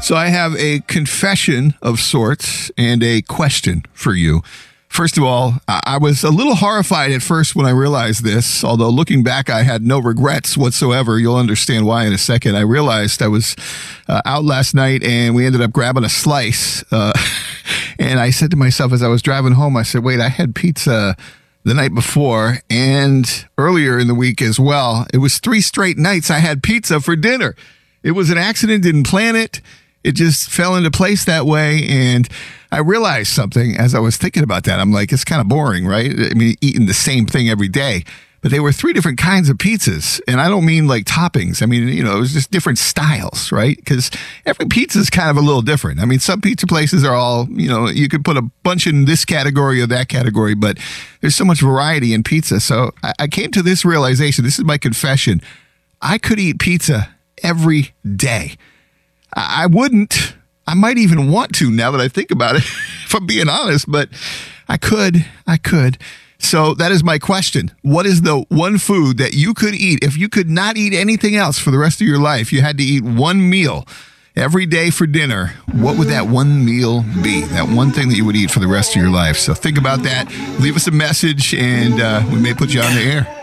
So I have a confession of sorts and a question for you. First of all, I was a little horrified at first when I realized this, although looking back, I had no regrets whatsoever. You'll understand why in a second. I realized I was out last night and we ended up grabbing a slice. And I said to myself as I was driving home, I said, wait, I had pizza the night before and earlier in the week as well. It was 3 straight nights I had pizza for dinner. It was an accident, didn't plan it. It just fell into place that way. And I realized something as I was thinking about that. I'm like, it's kind of boring, right? I mean, eating the same thing every day. But they were 3 different kinds of pizzas. And I don't mean like toppings. I mean, it was just different styles, right? Because every pizza is kind of a little different. I mean, some pizza places are all, you could put a bunch in this category or that category, but there's so much variety in pizza. So I came to this realization. This is my confession. I could eat pizza every day. I wouldn't. I might even want to now that I think about it, if I'm being honest, but I could. So that is my question. What is the one food that you could eat if you could not eat anything else for the rest of your life? You had to eat one meal every day for dinner. What would that one meal be? That one thing that you would eat for the rest of your life. So think about that. Leave us a message and we may put you on the air.